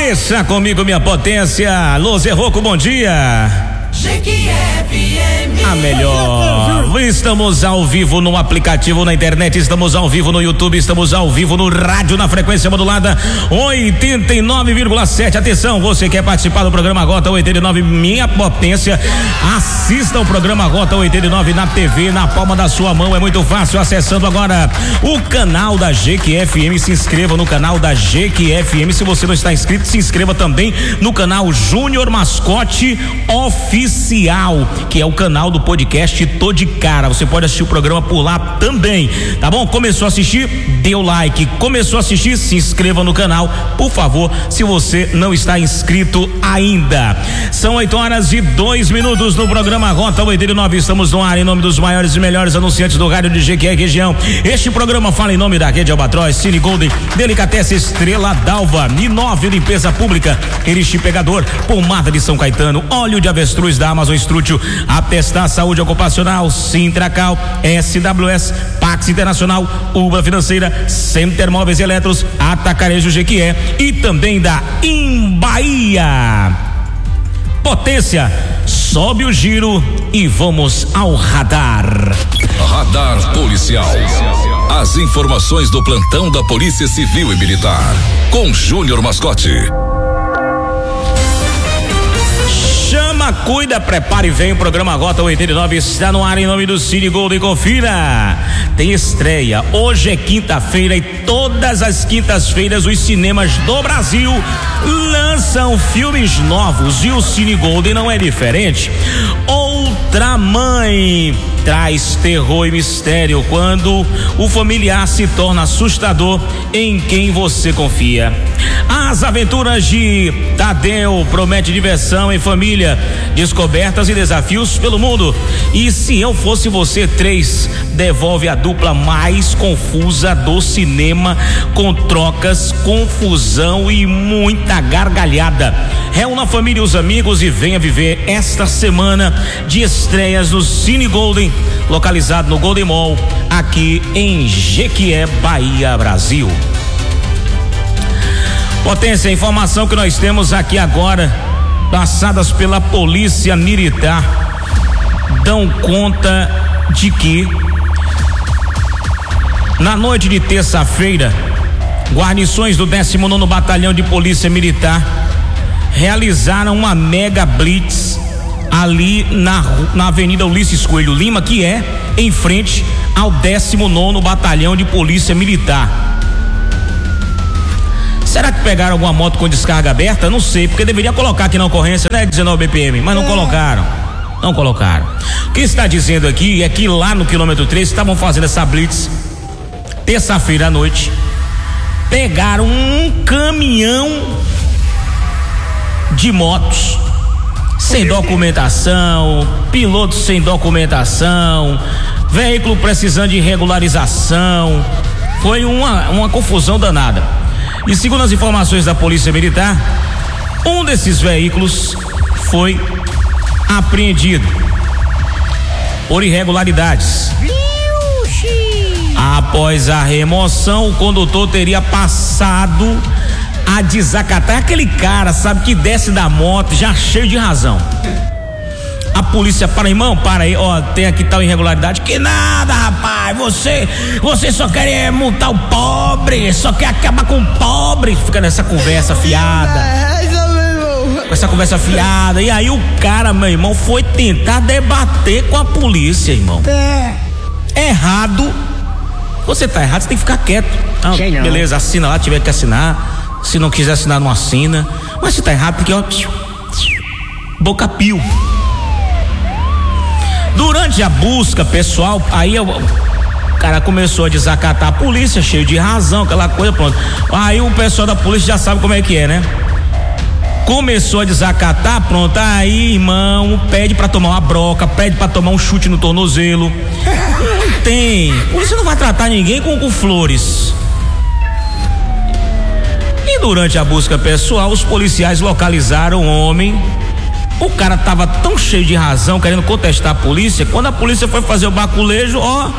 Deixa comigo, minha potência. Lose Rocco, bom dia. A melhor. Estamos ao vivo no aplicativo, na internet, estamos ao vivo no YouTube, estamos ao vivo no rádio, na frequência modulada 89,7. Atenção, você quer participar do programa Rota 89, minha potência, assista o programa Rota 89 na TV, na palma da sua mão, é muito fácil, acessando agora o canal da GQFM, se inscreva no canal da GQFM, se você não está inscrito, se inscreva também no canal Júnior Mascote Oficial, que é o canal do podcast Tô de Cara. Você pode assistir o programa por lá também, tá bom? Começou a assistir, dê o like. Começou a assistir, se inscreva no canal, por favor, se você não está inscrito ainda. São 8h02 no programa Rota 89. Estamos no ar em nome dos maiores e melhores anunciantes do rádio de Jequié região. Este programa fala em nome da Rede Albatroz, Cine Golden, Delicatessen Estrela d'Alva, Ninove Limpeza Pública, Erixi Pegador, Pomada de São Caetano, óleo de avestruz da Amazon Estrútil, Atestar Saúde Ocupacional, Sintracal, SWS, Pax Internacional, Ubra Financeira, Center Móveis e Eletros, Atacarejo Jequié e também da Bahia. Potência, sobe o giro e vamos ao radar. Radar Policial. As informações do plantão da Polícia Civil e Militar, com Júnior Mascote. Chama, cuida, prepare e vem. O programa Rota 89 está no ar em nome do Cine Golden. Confira, tem estreia. Hoje é quinta-feira e todas as quintas-feiras os cinemas do Brasil lançam filmes novos e o Cine Golden não é diferente. Outra Mãe traz terror e mistério quando o familiar se torna assustador em quem você confia. As Aventuras de Tadeu promete diversão em família, descobertas e desafios pelo mundo. E Se Eu Fosse Você 3 devolve a dupla mais confusa do cinema, com trocas, confusão e muita gargalhada. Reúna a família e os amigos e venha viver esta semana de estreias no Cine Golden, localizado no Golden Mall, aqui em Jequié, Bahia, Brasil. Potência, a informação que nós temos aqui agora, passadas pela Polícia Militar, dão conta de que na noite de terça-feira, guarnições do 19º Batalhão de Polícia Militar realizaram uma mega blitz ali na Avenida Ulisses Coelho Lima, que é em frente ao 19º Batalhão de Polícia Militar. Será que pegaram alguma moto com descarga aberta? Não sei, porque deveria colocar aqui na ocorrência, né, 19 BPM, mas não colocaram. Não colocaram. O que está dizendo aqui é que lá no quilômetro 3 estavam fazendo essa blitz terça-feira à noite. Pegaram um caminhão de motos sem documentação, pilotos sem documentação, veículo precisando de regularização. Foi uma confusão danada. E segundo as informações da Polícia Militar, um desses veículos foi apreendido por irregularidades. Após a remoção, o condutor teria passado a desacatar. Aquele cara, sabe, que desce da moto já cheio de razão. A polícia para, irmão, para aí, ó, tem aqui tal irregularidade. Que nada, rapaz, você só quer multar o pobre, só quer acabar com o pobre. Fica nessa conversa fiada. Com essa conversa fiada. E aí o cara, meu irmão, foi tentar debater com a polícia, irmão. Errado. Você tá errado, você tem que ficar quieto. Ah, beleza, assina lá, tiver que assinar. Se não quiser assinar, não assina. Mas se tá errado, porque ó, boca pio. Durante a busca pessoal, aí o cara começou a desacatar a polícia, cheio de razão, aquela coisa, pronto. Aí o pessoal da polícia já sabe como é que é, né? Começou a desacatar, pronto. Aí, irmão, pede pra tomar uma broca, pede pra tomar um chute no tornozelo. Não tem. A polícia não vai tratar ninguém com flores. E durante a busca pessoal, os policiais localizaram o homem. O cara tava tão cheio de razão, querendo contestar a polícia, quando a polícia foi fazer o baculejo, ó,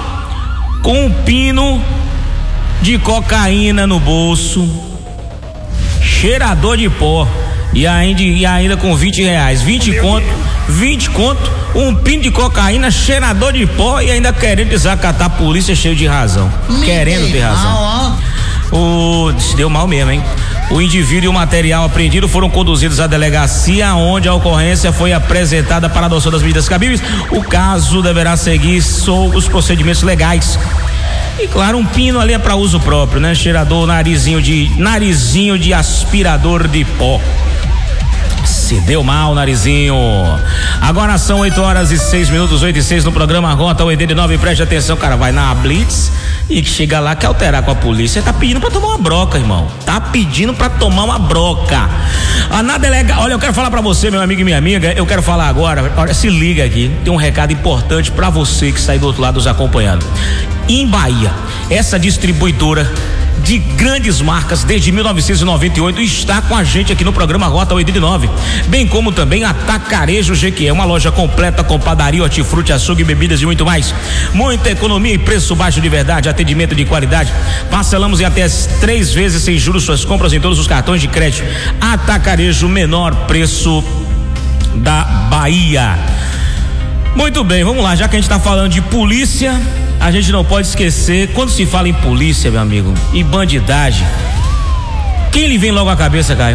com um pino de cocaína no bolso, cheirador de pó. E ainda com R$20. 20 conto, um pino de cocaína, cheirador de pó e ainda querendo desacatar a polícia, cheio de razão. Querendo ter razão. Se deu mal mesmo, hein? O indivíduo e o material apreendido foram conduzidos à delegacia, onde a ocorrência foi apresentada para a adoção das medidas cabíveis. O caso deverá seguir sob os procedimentos legais. E claro, um pino ali é para uso próprio, né? Cheirador, narizinho de aspirador de pó. Se deu mal, narizinho. Agora são 8h06, 8h06 no programa Rota 89. Preste atenção, cara, vai na Blitz e que chega lá, quer alterar com a polícia. Tá pedindo pra tomar uma broca, irmão. Tá pedindo pra tomar uma broca. Na delega, olha, eu quero falar pra você, meu amigo e minha amiga, eu quero falar agora, olha, se liga aqui, tem um recado importante pra você que está aí do outro lado nos acompanhando. Em Bahia, essa distribuidora de grandes marcas desde 1998 está com a gente aqui no programa Rota 89, bem como também Atacarejo Jequié, uma loja completa com padaria, hortifruti, açougue, bebidas e muito mais. Muita economia e preço baixo de verdade, atendimento de qualidade. Parcelamos em até 3 vezes sem juros suas compras em todos os cartões de crédito. Atacarejo, menor preço da Bahia. Muito bem, vamos lá, já que a gente está falando de polícia, a gente não pode esquecer, quando se fala em polícia, meu amigo, e bandidagem, quem lhe vem logo à cabeça, Caio?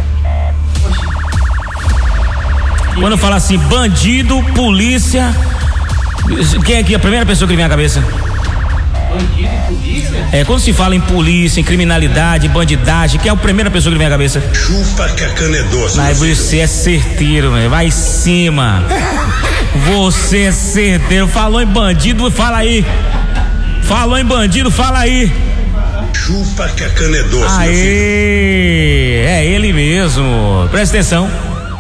Quando fala assim, bandido, polícia, quem é aqui a primeira pessoa que lhe vem à cabeça? Bandido e polícia? Quando se fala em polícia, em criminalidade, bandidagem, quem é a primeira pessoa que lhe vem à cabeça? Chupa que a cana é doce. Mas você é certeiro, velho, vai em cima. Você é certeiro. Falou em bandido, fala aí. Falou em bandido, fala aí. Chupa que a cana é doce. Aê, é ele mesmo. Presta atenção.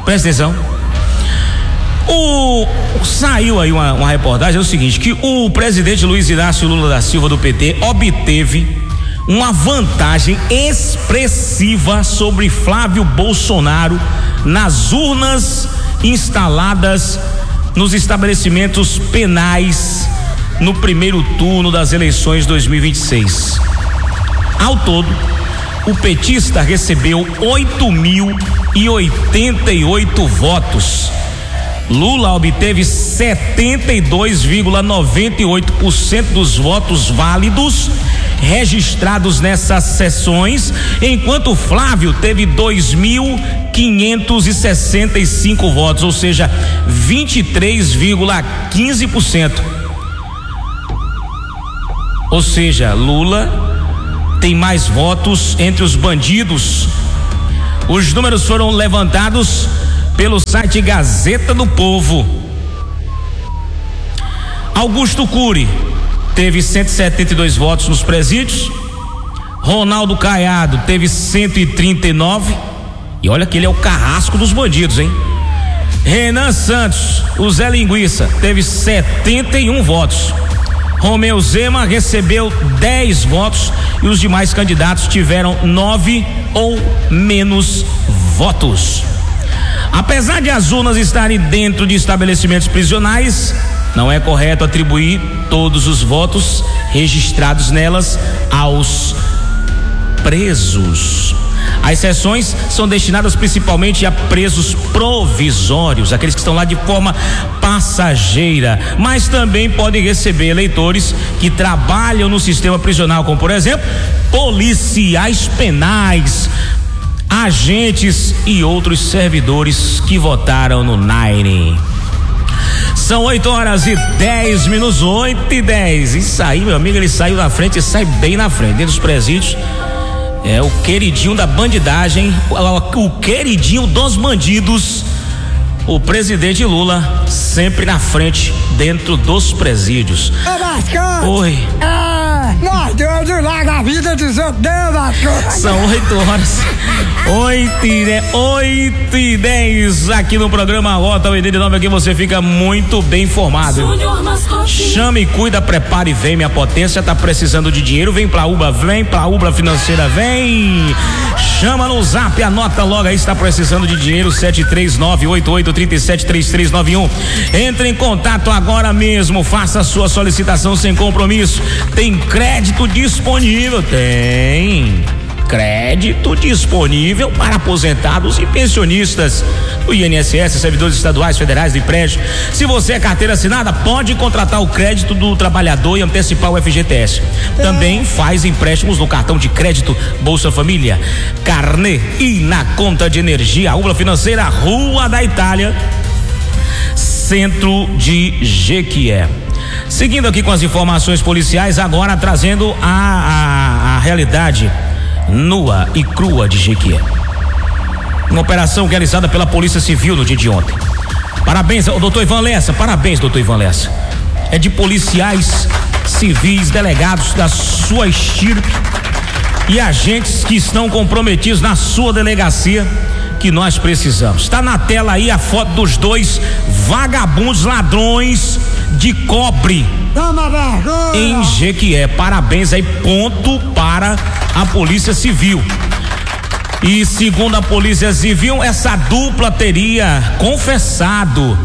Saiu aí uma reportagem, é o seguinte, que o presidente Luiz Inácio Lula da Silva do PT obteve uma vantagem expressiva sobre Flávio Bolsonaro nas urnas instaladas nos estabelecimentos penais no primeiro turno das eleições 2026. Ao todo, o petista recebeu 8.088 votos. Lula obteve 72,98% dos votos válidos registrados nessas sessões, enquanto Flávio teve 2.565 votos, ou seja, 23,15%. Ou seja, Lula tem mais votos entre os bandidos. Os números foram levantados pelo site Gazeta do Povo. Augusto Cury teve 172 votos nos presídios. Ronaldo Caiado teve 139. E olha que ele é o carrasco dos bandidos, hein? Renan Santos, o Zé Linguiça, teve 71 votos. Romeu Zema recebeu 10 votos e os demais candidatos tiveram 9 ou menos votos. Apesar de as urnas estarem dentro de estabelecimentos prisionais, não é correto atribuir todos os votos registrados nelas aos presos. As sessões são destinadas principalmente a presos provisórios, aqueles que estão lá de forma passageira, mas também podem receber eleitores que trabalham no sistema prisional, como por exemplo, policiais penais, agentes e outros servidores que votaram no Nine. São 8h10, 8h10. Isso aí, meu amigo, ele saiu na frente e sai bem na frente, dentro dos presídios. É o queridinho da bandidagem, o queridinho dos bandidos. O presidente Lula sempre na frente, dentro dos presídios. Oi. Nós Deus larga a vida dos outros, São 8h, 8h10 aqui no programa Rota 89. Aqui você fica muito bem informado. Chame, cuida, prepare e vem. Minha potência tá precisando de dinheiro. Vem pra Ubra, Financeira, vem. Chama no zap, anota logo aí, está precisando de dinheiro. 73988373391. Entre em contato agora mesmo, faça a sua solicitação sem compromisso. Tem crédito disponível? Tem. crédito disponível para aposentados e pensionistas do INSS, servidores estaduais, federais do empréstimo. Se você é carteira assinada, pode contratar o crédito do trabalhador e antecipar o FGTS. Também faz empréstimos no cartão de crédito Bolsa Família, Carnê e na conta de energia. Ubla Financeira, Rua da Itália, centro de Jequié. Seguindo aqui com as informações policiais, agora trazendo a realidade nua e crua de Jequié. Uma operação realizada pela Polícia Civil no dia de ontem. Parabéns ao doutor Ivan Lessa, parabéns, doutor Ivan Lessa. É de policiais civis, delegados da sua estirpe e agentes que estão comprometidos na sua delegacia que nós precisamos. Está na tela aí a foto dos 2 vagabundos ladrões de cobre em Jequié. Parabéns aí, ponto para a Polícia Civil. E segundo a Polícia Civil, essa dupla teria confessado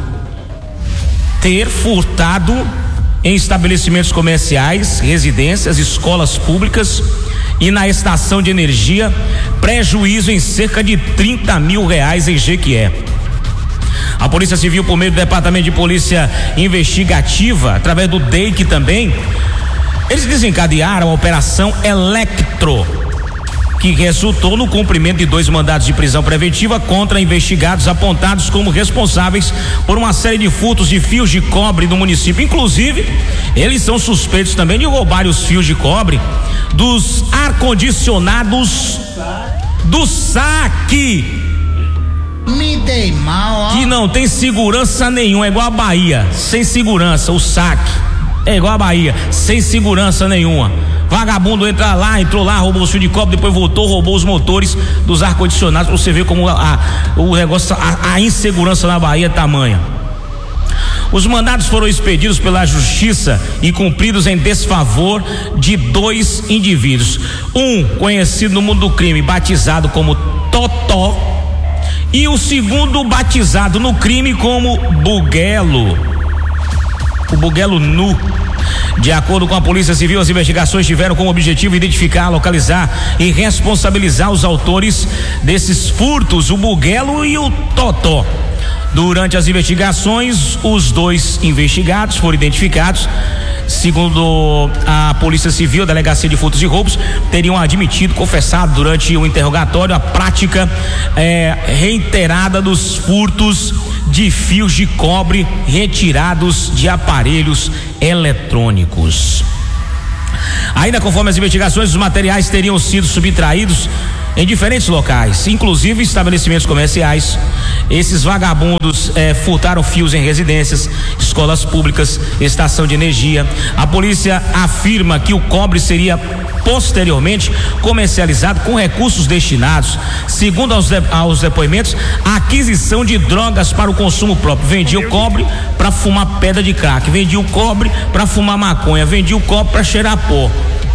ter furtado em estabelecimentos comerciais, residências, escolas públicas e na estação de energia, prejuízo em cerca de R$30 mil em Jequié. A Polícia Civil, por meio do Departamento de Polícia Investigativa, através do DEIC também, eles desencadearam a Operação Electro, que resultou no cumprimento de 2 mandados de prisão preventiva contra investigados apontados como responsáveis por uma série de furtos de fios de cobre no município. Inclusive, eles são suspeitos também de roubar os fios de cobre dos ar-condicionados do SAC. Me dei mal, ó. Que não tem segurança nenhuma, é igual a Bahia, sem segurança, o SAC. É igual a Bahia, sem segurança nenhuma. Vagabundo entrou lá, roubou os fios de cobre, depois voltou, roubou os motores dos ar-condicionados. Pra você ver como o negócio, a insegurança na Bahia é tamanha. Os mandados foram expedidos pela Justiça e cumpridos em desfavor de 2 indivíduos. Um conhecido no mundo do crime, batizado como Totó, e o segundo batizado no crime como Buguelo. O Buguelo nu. De acordo com a Polícia Civil, as investigações tiveram como objetivo identificar, localizar e responsabilizar os autores desses furtos, o Buguelo e o Totó. Durante as investigações, os 2 investigados foram identificados. Segundo a Polícia Civil, a Delegacia de Furtos e Roubos, teriam admitido, confessado durante o interrogatório a prática reiterada dos furtos de fios de cobre retirados de aparelhos eletrônicos. Ainda conforme as investigações, os materiais teriam sido subtraídos em diferentes locais, inclusive estabelecimentos comerciais. Esses vagabundos furtaram fios em residências, escolas públicas, estação de energia. A polícia afirma que o cobre seria posteriormente comercializado com recursos destinados, segundo aos depoimentos, a aquisição de drogas para o consumo próprio. Vendia o cobre para fumar pedra de crack, vendia o cobre para fumar maconha, vendia o cobre para cheirar pó.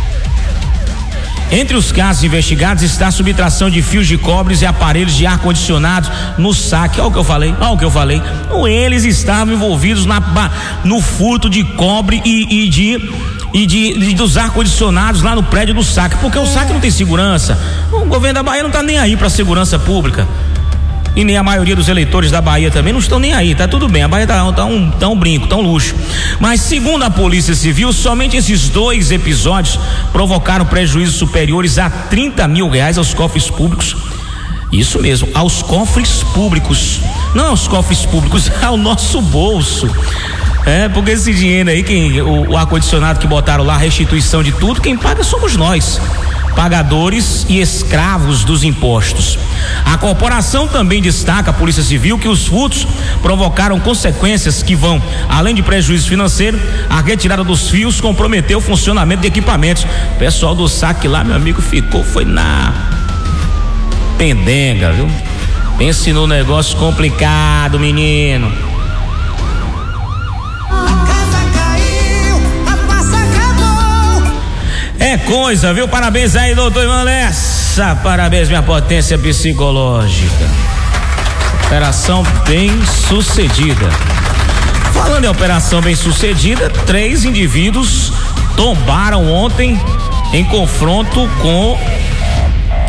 Entre os casos investigados está a subtração de fios de cobre e aparelhos de ar-condicionado no SAC. Olha o que eu falei. Eles estavam envolvidos no furto de cobre e dos ar-condicionados lá no prédio do SAC, porque o SAC não tem segurança. O governo da Bahia não está nem aí para a segurança pública. E nem a maioria dos eleitores da Bahia também não estão nem aí, tá tudo bem, a Bahia tá um brinco, tá um luxo. Mas segundo a Polícia Civil, somente esses 2 episódios provocaram prejuízos superiores a R$30 mil aos cofres públicos. Isso mesmo, aos cofres públicos, não aos cofres públicos, ao nosso bolso. Porque esse dinheiro aí, o ar-condicionado que botaram lá, a restituição de tudo, quem paga somos nós, pagadores e escravos dos impostos. A corporação também destaca, a Polícia Civil, que os furtos provocaram consequências que vão, além de prejuízo financeiro, a retirada dos fios comprometeu o funcionamento de equipamentos. O pessoal do SAC lá, meu amigo, foi na pendenga, viu? Pense no negócio complicado, menino. É coisa, viu? Parabéns aí, doutor Ivan Lessa. Parabéns, minha potência psicológica. Operação bem sucedida. Falando em operação bem sucedida, 3 indivíduos tombaram ontem em confronto com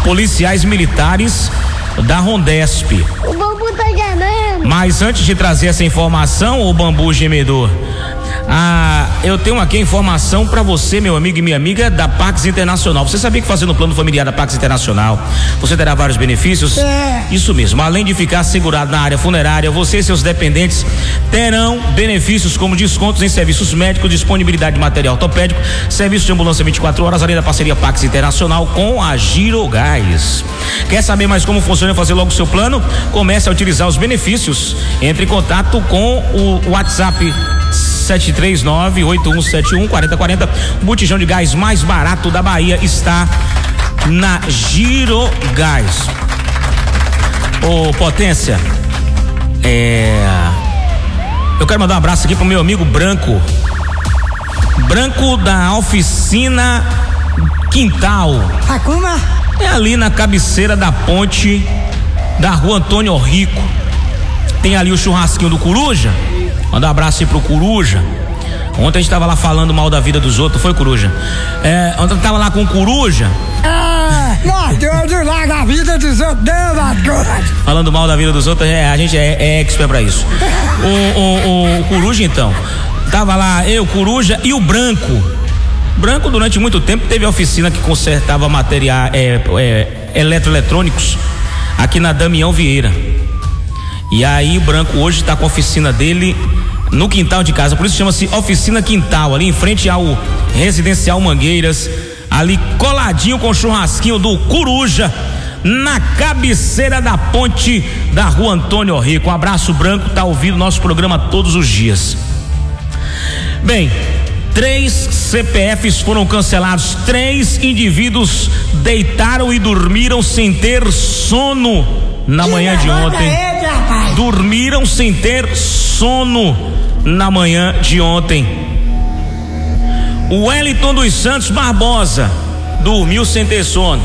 policiais militares da Rondesp. O Bambu tá gemendo. Mas antes de trazer essa informação, o Bambu gemedor, eu tenho aqui a informação para você, meu amigo e minha amiga, da Pax Internacional. Você sabia que fazendo o plano familiar da Pax Internacional, você terá vários benefícios? Isso mesmo, além de ficar segurado na área funerária, você e seus dependentes terão benefícios como descontos em serviços médicos, disponibilidade de material ortopédico, serviço de ambulância 24 horas, além da parceria Pax Internacional com a Girogás. Quer saber mais como funciona e fazer logo o seu plano? Comece a utilizar os benefícios. Entre em contato com o WhatsApp 739-8171-4040. O botijão de gás mais barato da Bahia está na Girogás. Ô, Potência, eu quero mandar um abraço aqui pro meu amigo Branco da oficina Quintal. Hakuma? É ali na cabeceira da ponte da rua Antônio Rico. Tem ali o churrasquinho do Coruja. Manda um abraço aí pro Coruja. Ontem a gente tava lá falando mal da vida dos outros, foi, Coruja? Ontem eu tava lá com o Coruja. Nós dois larga a vida dos outros, falando mal da vida dos outros, a gente é expert pra isso. O Coruja, então, tava lá eu, Coruja e o Branco. Branco, durante muito tempo, teve a oficina que consertava material eletroeletrônicos aqui na Damião Vieira. E aí o Branco hoje tá com a oficina dele no quintal de casa, por isso chama-se Oficina Quintal, ali em frente ao Residencial Mangueiras, ali coladinho com o churrasquinho do Coruja, na cabeceira da ponte da rua Antônio Rico. Um abraço, Branco, tá ouvindo nosso programa todos os dias. Bem, 3 CPFs foram cancelados, 3 indivíduos deitaram e dormiram sem ter sono na manhã de ontem. Dormiram sem ter sono na manhã de ontem. O Wellington dos Santos Barbosa dormiu sem ter sono.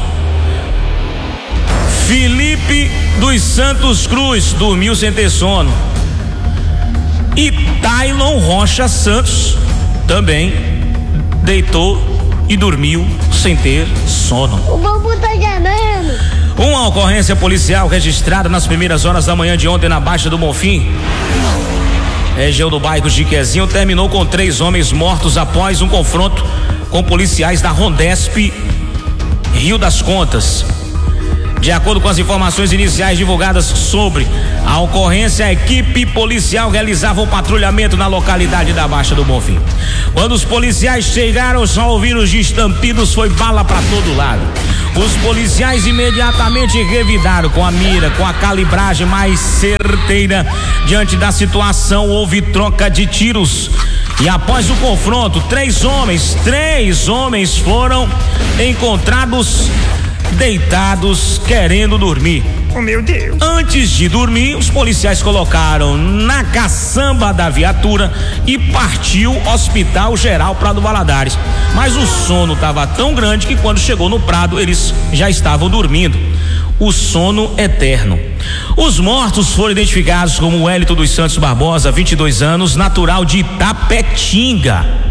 Felipe dos Santos Cruz dormiu sem ter sono. E Tailon Rocha Santos também deitou e dormiu sem ter sono. O Bambu tá gemendo. Uma ocorrência policial registrada nas primeiras horas da manhã de ontem na Baixa do Bonfim, região do bairro Jiquezinho, terminou com 3 homens mortos após um confronto com policiais da Rondesp Rio das Contas. De acordo com as informações iniciais divulgadas sobre a ocorrência, a equipe policial realizava um patrulhamento na localidade da Baixa do Bonfim. Quando os policiais chegaram, só ouviram os estampidos, foi bala para todo lado. Os policiais imediatamente revidaram com a mira, com a calibragem mais certeira. Diante da situação, houve troca de tiros. E após o confronto, 3 homens foram encontrados deitados, querendo dormir. Oh, meu Deus. Antes de dormir, os policiais colocaram na caçamba da viatura e partiu Hospital Geral Prado Valadares. Mas o sono estava tão grande que quando chegou no Prado, eles já estavam dormindo. O sono eterno. Os mortos foram identificados como Wellington dos Santos Barbosa, 22 anos, natural de Itapetinga.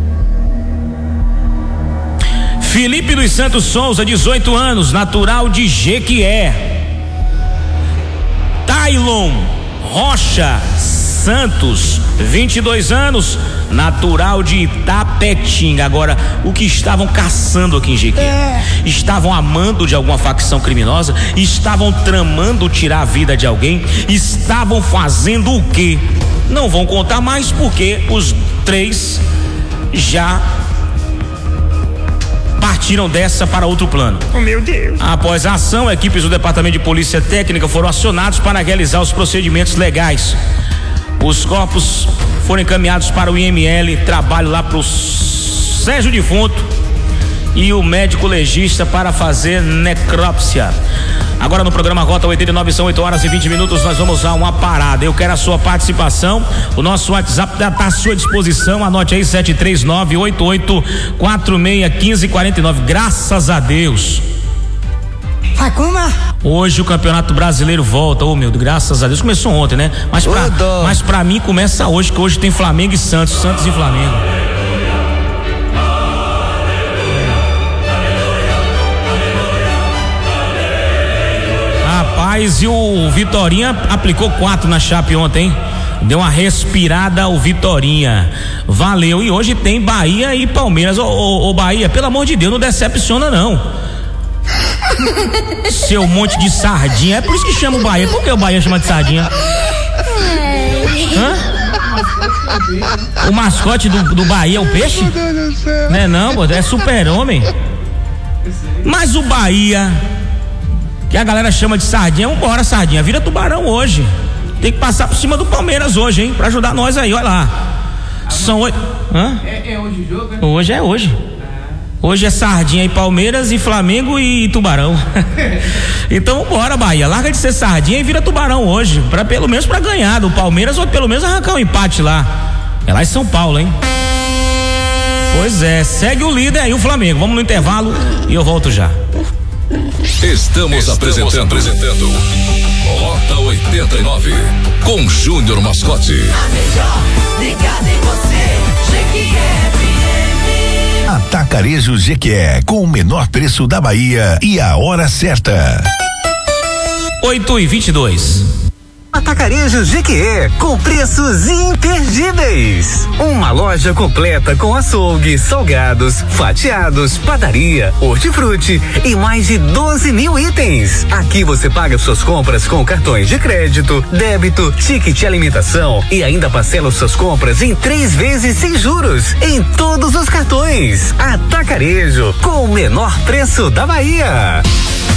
Felipe dos Santos Souza, 18 anos, natural de Jequié. Tailon Rocha Santos, 22 anos, natural de Itapetinga. Agora, o que estavam caçando aqui em Jequié? Estavam amando de alguma facção criminosa? Estavam tramando tirar a vida de alguém? Estavam fazendo o quê? Não vão contar mais, porque os 3 já partiram dessa para outro plano. Oh, meu Deus. Após a ação, equipes do Departamento de Polícia Técnica foram acionados para realizar os procedimentos legais. Os corpos foram encaminhados para o IML, trabalho lá para o Sérgio Defunto e o médico legista para fazer necrópsia. Agora no programa Rota 89, são 8 horas e 20 minutos, nós vamos a uma parada. Eu quero a sua participação. O nosso WhatsApp está à sua disposição. Anote aí, 739-8846-1549. Graças a Deus. Hakuma? Hoje o Campeonato Brasileiro volta. Oh, meu Deus, graças a Deus. Começou ontem, né? Mas pra mim começa hoje, que hoje tem Flamengo e Santos e Flamengo. Rapaz, e o Vitorinha aplicou 4 na Chape ontem, hein? Deu uma respirada o Vitorinha. Valeu. E hoje tem Bahia e Palmeiras. Ô Bahia, pelo amor de Deus, não decepciona não. Seu monte de sardinha. É por isso que chama o Bahia. Por que o Bahia chama de sardinha? Hã? O mascote do Bahia é o peixe? Não é não, é Super-Homem. Mas o Bahia, que a galera chama de sardinha, vambora sardinha, vira tubarão hoje. Tem que passar por cima do Palmeiras hoje, hein? Pra ajudar nós aí, olha lá. São 8. Hã? É hoje o jogo, né? Hoje é hoje. Hoje é sardinha e Palmeiras e Flamengo e Tubarão. Então bora, Bahia, larga de ser sardinha e vira tubarão hoje, pelo menos pra ganhar do Palmeiras ou pelo menos arrancar um empate lá. É lá em São Paulo, hein? Pois é, segue o líder aí, o Flamengo. Vamos no intervalo e eu volto já. Estamos apresentando Rota 89 com Júnior Mascote. A melhor ligada em você, GQFM. Atacarejo Jequié, com o menor preço da Bahia e a hora certa. 8h22. Atacarejo Jequié, com preços imperdíveis. Uma loja completa com açougue, salgados, fatiados, padaria, hortifruti e mais de 12 mil itens. Aqui você paga suas compras com cartões de crédito, débito, ticket alimentação e ainda parcela suas compras em 3 vezes sem juros em todos os cartões. Atacarejo, com o menor preço da Bahia.